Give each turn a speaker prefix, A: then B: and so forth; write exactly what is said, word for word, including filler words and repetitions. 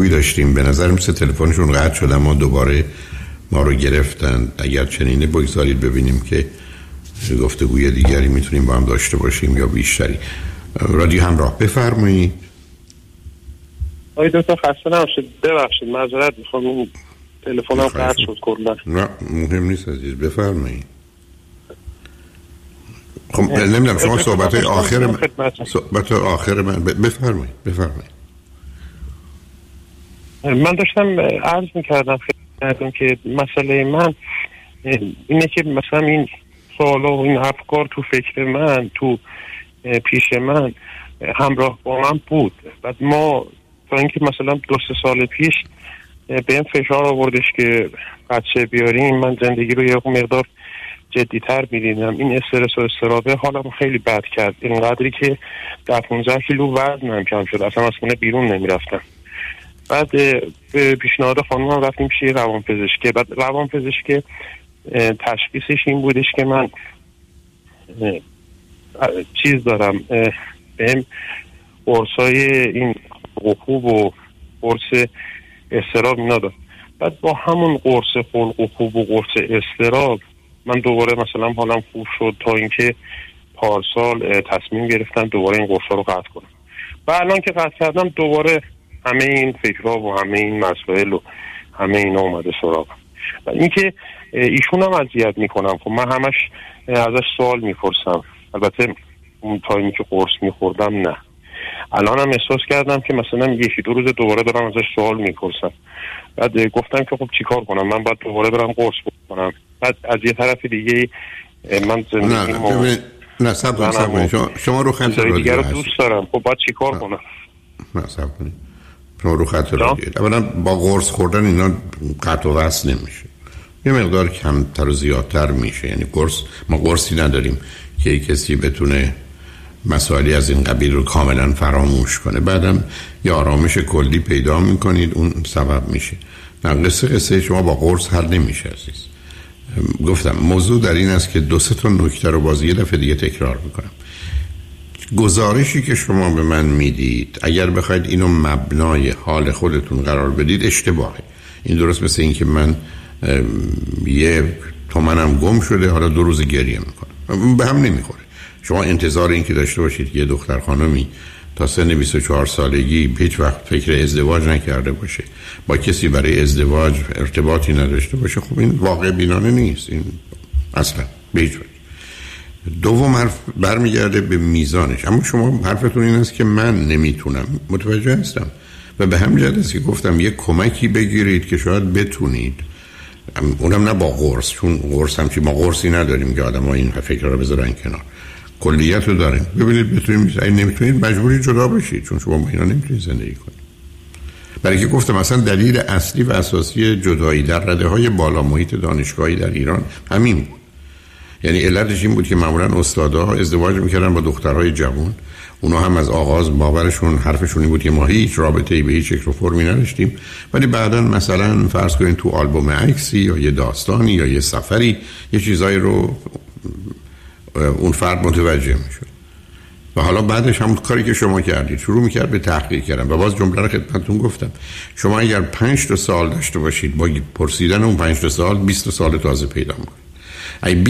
A: داشتیم. به نظرم سه تلفنشون قطع شد اما دوباره ما رو گرفتن. اگر چنینه بگذارید ببینیم که گفتگوی دیگری میتونیم با هم داشته باشیم یا بیشتری. رادیو همراه، بفرمایید.
B: آقای دکتر خسته نباشید، ببخشید معذرت میخوام، اون تلفنم قطع شد کلا.
A: نه مهم نیست عزیز، بفرمایید. خب نمیدونم شما صحبت های آخر من صحبت آخر من بفرمایید بفرمایید.
B: من داشتم عرض میکردم خدمتتون که مسئله من اینه که مثلا این سوالا و این افکار تو فکر من، تو پیش من همراه با من بود. بعد ما تا اینکه مثلا دو سه سال پیش به این فشار آوردش که بچه بیاریم، من زندگی رو یه مقدار جدی‌تر می‌دیدم. این استرس و استرابه حالم خیلی بد کرد، اینقدری که ده پانزده کیلو وزنم کم شد، اصلا از خونه بیرون نمیرفتم. بعد به پیشنهاد خانمم رفتیم پیش روانپزشک. بعد روانپزشک تشخیصش این بودش که من چیز دارم، بهم قرصای این خوب و قرص استراب اینا داد. بعد با همون قرص خلق و خوب و قرص استراب من دوباره مثلا حالم خوب شد، تا اینکه پارسال تصمیم گرفتم دوباره این قرصا رو قطع کنم. و الان که قطع کردم دوباره همه این فکرها و همه این مسائل و همه اینا اومده سراغم. و اینکه ایشون هم اذیت میکنم. خب من همش ازش سوال میپرسم، البته اون تایمی که قرص میخوردم نه. الان هم احساس کردم که مثلا یکی دو روز دوباره دارم ازش سوال میپرسم. بعد گفتم که خب چیکار کنم، من باید دوباره برم قرص بخورم. بعد از یه طرف دیگه من زندگی مو
A: نه صبر کنید، شما شما رو خط رادیو
B: دیگه رو دوست دارم. خب باید چیکار کنم؟
A: نه صبر کنید، شما رو خط رادیو اولا با قرص خوردن اینا قطع و وصل نمیشه، یه مقدار کمتر و زیادتر میشه. یعنی قرص، ما قرصی نداریم که کسی بتونه مسائلی از این قبیل رو کاملا فراموش کنه. بعدم یه آرامش کلی پیدا میکنید، اون سبب میشه. نه قصه قصه شما با قرص حل نمیشه عزیز. گفتم موضوع در این است که دو سه تا نکته رو باز یه دفعه دیگه تکرار میکنم. گزارشی که شما به من میدید اگر بخواید اینو مبنای حال خودتون قرار بدید اشتباهه. این درست مثل این که من یه تومنم گم شده حالا دو روز گریه میکنم، به هم نمیخوره. شما انتظار این که داشته باشید یه دختر خانمی تا سن بیست و چهار سالگی هیچ وقت فکر ازدواج نکرده باشه، با کسی برای ازدواج ارتباطی نداشته باشه، خب این واقع بینانه نیست. این اصلا بیش دوم حرف برمیگرده به میزانش. اما شما حرفتون این است که من نمیتونم، متوجه هستم و به همین جهت است که گفتم یه کمکی بگیرید که شاید بتونید، اونم نه با قرص، چون قرص هم چی، ما قرصی نداریم که آدم ها این فکر رو بذارن کنار، کلیت رو داریم. ببینید بتونید، اگه نمیتونید مجبوری جدا بشید، چون شما با اینا نمیتونید زندگی کنید. برای که گفتم مثلا دلیل اصلی و اساسی جدایی در رده های بالا محیط دانشگاهی در ایران همین بود. یعنی علتش این بود که معمولا استادا ازدواج میکردن با دخترای جوان، اونا هم از آغاز باورشون حرفشون این بود که ما هیچ رابطه‌ای به هیچ شکل و فرمی نداشتیم، ولی بعداً مثلا فرض کنین تو آلبوم عکسی یا یه داستانی یا یه سفری یه چیزایی رو اون فرد متوجه میشد و حالا بعدش همون کاری که شما کردید شروع میکرد به تحقیق کردن. و باز جمله رو خدمتتون گفتم، شما اگر پنج تا سال داشته باشید با پرسیدن اون پنج تا سال بیست تا سال تازه پیدا میکنید.